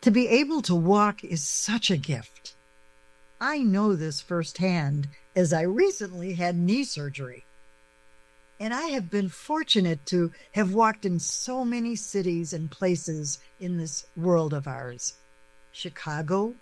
To be able to walk is such a gift. I know this firsthand as I recently had knee surgery. And I have been fortunate to have walked in so many cities and places in this world of ours: Chicago,